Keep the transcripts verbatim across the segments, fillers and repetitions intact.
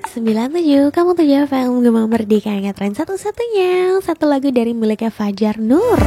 sembilan tujuh, kamu tuh F M Gemang Merdeka ngetren satu-satunya. Satu lagu dari miliknya Fajar Nur.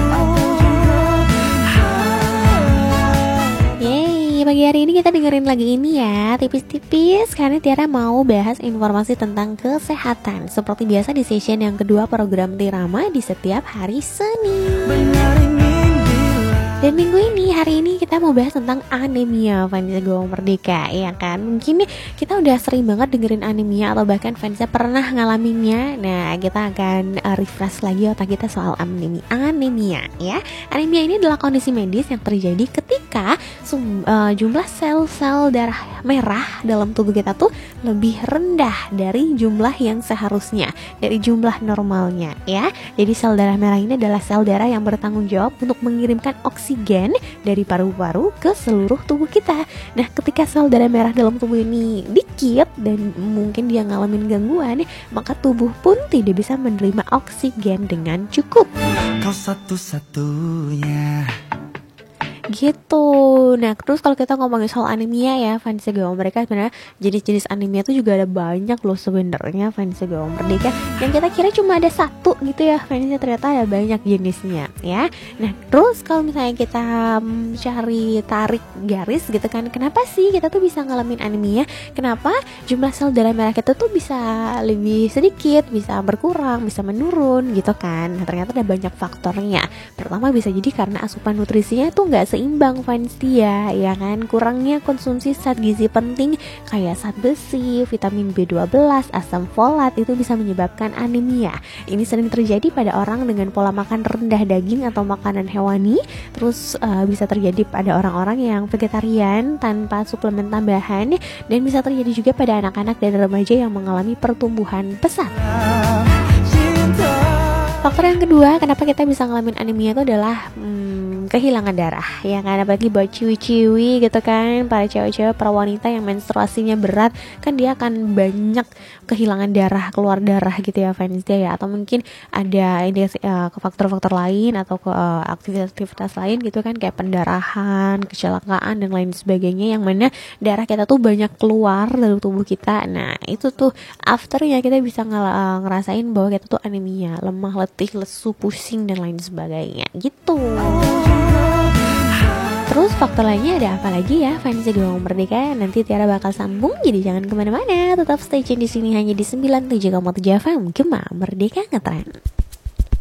Yeay, pagi hari ini kita dengerin lagi ini ya, tipis-tipis karena Tiara mau bahas informasi tentang kesehatan. Seperti biasa di session yang kedua program Tirama di setiap hari Senin. Dan minggu ini, hari ini kita mau bahas tentang anemia fansnya Gemang Merdeka, ya kan? Mungkin nih kita udah sering banget dengerin anemia atau bahkan fansnya pernah ngalaminnya. Nah, kita akan uh, refresh lagi otak kita soal anemia. Anemia, ya. Anemia ini adalah kondisi medis yang terjadi ketika sum, uh, jumlah sel-sel darah merah dalam tubuh kita tuh lebih rendah dari jumlah yang seharusnya, dari jumlah normalnya, ya. Jadi sel darah merah ini adalah sel darah yang bertanggung jawab untuk mengirimkan oksigen oksigen dari paru-paru ke seluruh tubuh kita. Nah, ketika sel darah merah dalam tubuh ini dikit dan mungkin dia ngalamin gangguan, maka tubuh pun tidak bisa menerima oksigen dengan cukup. Kau satu-satunya. Gitu. Nah, terus kalau kita ngomongin soal anemia ya, fansnya Gemang Merdeka sebenarnya jenis-jenis anemia tuh juga ada banyak loh sebenarnya fansnya Gemang Merdeka. Yang kita kira cuma ada satu gitu ya, fansnya ternyata ada banyak jenisnya ya. Nah, terus kalau misalnya kita cari tarik garis gitu kan, kenapa sih kita tuh bisa ngalamin anemia? Kenapa jumlah sel darah merah kita tuh bisa lebih sedikit, bisa berkurang, bisa menurun gitu kan? Nah, ternyata ada banyak faktornya. Pertama bisa jadi karena asupan nutrisinya tuh nggak seimbang fans dia, ya kan? Kurangnya konsumsi zat gizi penting kayak zat besi, vitamin B dua belas, asam folat itu bisa menyebabkan anemia. Ini sering terjadi pada orang dengan pola makan rendah daging atau makanan hewani. Terus uh, bisa terjadi pada orang-orang yang vegetarian tanpa suplemen tambahan, dan bisa terjadi juga pada anak-anak dan remaja yang mengalami pertumbuhan pesat. Faktor yang kedua, kenapa kita bisa ngalamin anemia itu adalah hmm, kehilangan darah, ya kan? Apalagi buat ciwi-ciwi gitu kan, para cewek-cewek, para wanita yang menstruasinya berat, kan dia akan banyak kehilangan darah, keluar darah gitu ya fans dia ya. Atau mungkin ada ini uh, faktor-faktor lain atau ke, uh, aktivitas-aktivitas lain gitu kan, kayak pendarahan, kecelakaan dan lain sebagainya, yang mana darah kita tuh banyak keluar dari tubuh kita. Nah, itu tuh afternya kita bisa ng- uh, ngerasain bahwa kita tuh anemia, lemah, letih, lesu, pusing dan lain sebagainya gitu. Terus faktor lainnya ada apa lagi ya fans Gemang Merdeka? Nanti Tiara bakal sambung, jadi jangan kemana-mana, tetap stay tune di sini hanya di sembilan puluh tujuh koma tujuh F M Gemang Merdeka ngetren.